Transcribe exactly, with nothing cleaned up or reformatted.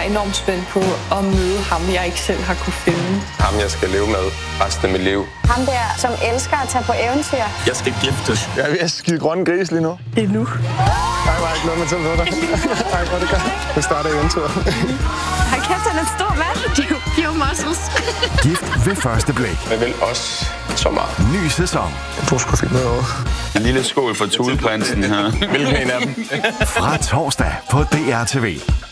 enormt spændt på at møde ham, jeg ikke selv har kunne finde. Ham, jeg skal leve med resten af mit liv. Ham der, som elsker at tage på eventyr. Jeg skal giftes. Jeg er ved at skide grønne gris lige nu. Endnu. Jeg var ikke noget med til med dig. Ej, hvor det godt. Det starter eventyret. Hold kæft, han er en stor mand. Pure muscles. Gift ved første blik. Jeg vil også så meget. Ny sæson. Du skulle finde noget over. En lille skål for Thuleprinsen her. Hvilken en af dem? Fra torsdag på D R T V.